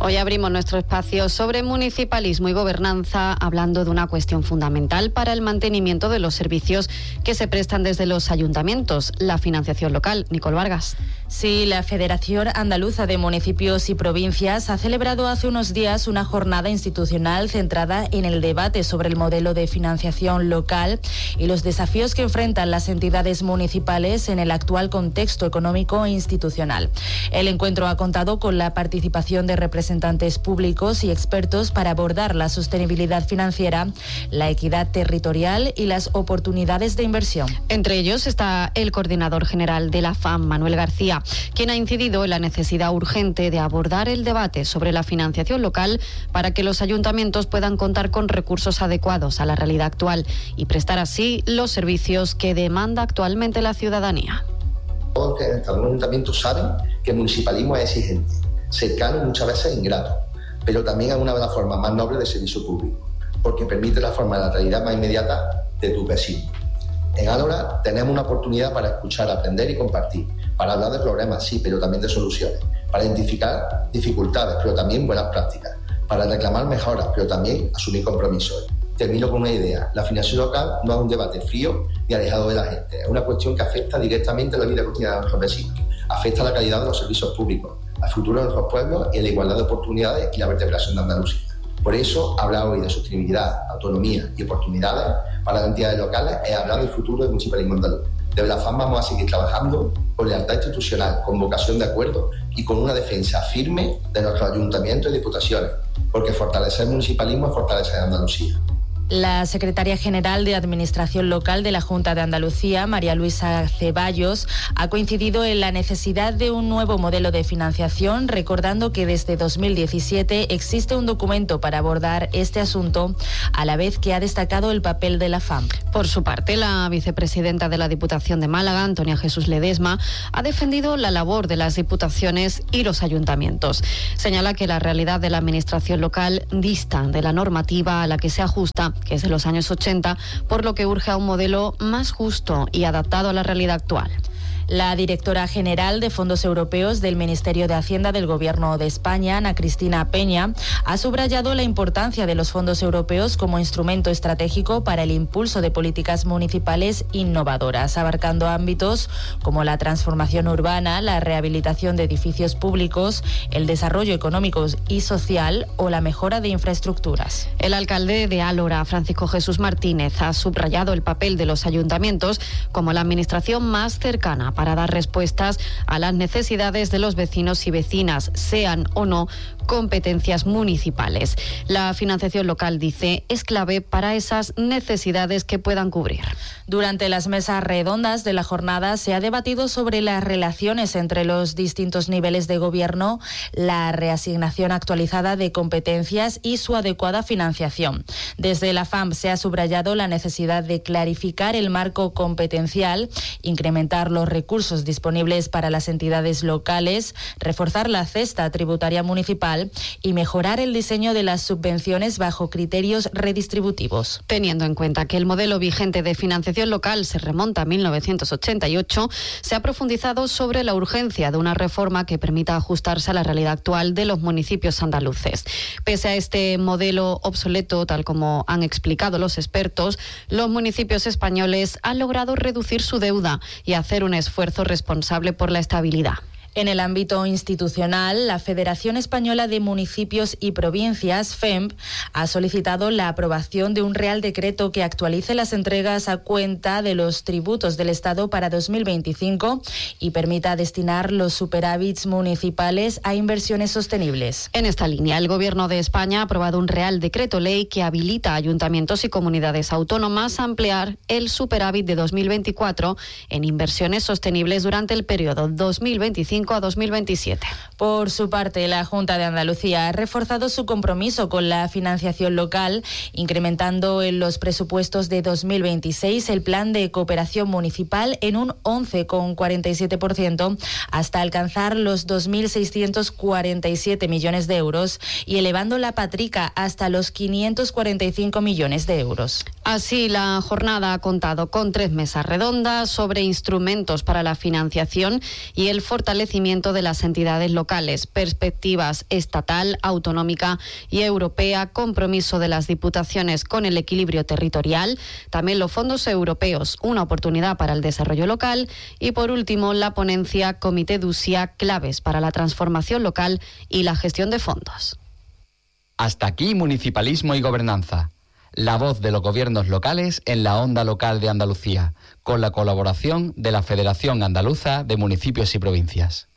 Hoy abrimos nuestro espacio sobre municipalismo y gobernanza, hablando de una cuestión fundamental para el mantenimiento de los servicios que se prestan desde los ayuntamientos, la financiación local. Nicole Vargas. Sí, la Federación Andaluza de Municipios y Provincias ha celebrado hace unos días una jornada institucional centrada en el debate sobre el modelo de financiación local y los desafíos que enfrentan las entidades municipales en el actual contexto económico e institucional. El encuentro ha contado con la participación de representantes públicos y expertos para abordar la sostenibilidad financiera, la equidad territorial y las oportunidades de inversión. Entre ellos está el coordinador general de la FAM, Manuel García, quien ha incidido en la necesidad urgente de abordar el debate sobre la financiación local para que los ayuntamientos puedan contar con recursos adecuados a la realidad actual y prestar así los servicios que demanda actualmente la ciudadanía. Todos los ayuntamientos saben que el municipalismo es exigente, cercano y muchas veces ingrato, pero también es una de las formas más nobles de servicio público, porque permite la forma de la realidad más inmediata de tu vecino. En Álora tenemos una oportunidad para escuchar, aprender y compartir, para hablar de problemas, sí, pero también de soluciones, para identificar dificultades, pero también buenas prácticas, para reclamar mejoras, pero también asumir compromisos. Termino con una idea: la financiación local no es un debate frío ni alejado de la gente, es una cuestión que afecta directamente a la vida cotidiana de nuestros vecinos, afecta a la calidad de los servicios públicos, al futuro de nuestros pueblos y a la igualdad de oportunidades y la vertebración de Andalucía. Por eso, hablar hoy de sostenibilidad, autonomía y oportunidades para las entidades locales es hablar del futuro del municipalismo andaluz. Desde la FAM vamos a seguir trabajando con lealtad institucional, con vocación de acuerdo y con una defensa firme de nuestros ayuntamientos y diputaciones, porque fortalecer el municipalismo es fortalecer Andalucía. La secretaria general de Administración Local de la Junta de Andalucía, María Luisa Ceballos, ha coincidido en la necesidad de un nuevo modelo de financiación, recordando que desde 2017 existe un documento para abordar este asunto, a la vez que ha destacado el papel de la FAM. Por su parte, la vicepresidenta de la Diputación de Málaga, Antonia Jesús Ledesma, ha defendido la labor de las diputaciones y los ayuntamientos. Señala que la realidad de la administración local dista de la normativa a la que se ajusta, que es de los años 80, por lo que urge a un modelo más justo y adaptado a la realidad actual. La directora general de Fondos Europeos del Ministerio de Hacienda del Gobierno de España, Ana Cristina Peña, ha subrayado la importancia de los fondos europeos como instrumento estratégico para el impulso de políticas municipales innovadoras, abarcando ámbitos como la transformación urbana, la rehabilitación de edificios públicos, el desarrollo económico y social o la mejora de infraestructuras. El alcalde de Álora, Francisco Jesús Martínez, ha subrayado el papel de los ayuntamientos como la administración más cercana para dar respuestas a las necesidades de los vecinos y vecinas, sean o no competencias municipales. La financiación local, dice, es clave para esas necesidades que puedan cubrir. Durante las mesas redondas de la jornada se ha debatido sobre las relaciones entre los distintos niveles de gobierno, la reasignación actualizada de competencias y su adecuada financiación. Desde la FAM se ha subrayado la necesidad de clarificar el marco competencial, incrementar los recursos disponibles para las entidades locales, reforzar la cesta tributaria municipal y mejorar el diseño de las subvenciones bajo criterios redistributivos. Teniendo en cuenta que el modelo vigente de financiación local se remonta a 1988, se ha profundizado sobre la urgencia de una reforma que permita ajustarse a la realidad actual de los municipios andaluces. Pese a este modelo obsoleto, tal como han explicado los expertos, los municipios españoles han logrado reducir su deuda y hacer un esfuerzo responsable por la estabilidad. En el ámbito institucional, la Federación Española de Municipios y Provincias, FEMP, ha solicitado la aprobación de un Real Decreto que actualice las entregas a cuenta de los tributos del Estado para 2025 y permita destinar los superávits municipales a inversiones sostenibles. En esta línea, el Gobierno de España ha aprobado un Real Decreto Ley que habilita a ayuntamientos y comunidades autónomas a ampliar el superávit de 2024 en inversiones sostenibles durante el periodo 2025 a 2027. Por su parte, la Junta de Andalucía ha reforzado su compromiso con la financiación local, incrementando en los presupuestos de 2026 el plan de cooperación municipal en un 11,47% hasta alcanzar los 2.647 millones de euros y elevando la patrica hasta los 545 millones de euros. Así, la jornada ha contado con 3 mesas redondas sobre instrumentos para la financiación y el fortalecimiento de las entidades locales, perspectivas estatal, autonómica y europea, compromiso de las diputaciones con el equilibrio territorial, también los fondos europeos, una oportunidad para el desarrollo local y, por último, la ponencia Comité d'Usia, claves para la transformación local y la gestión de fondos. Hasta aquí Municipalismo y Gobernanza. La voz de los gobiernos locales en la onda local de Andalucía, con la colaboración de la Federación Andaluza de Municipios y Provincias.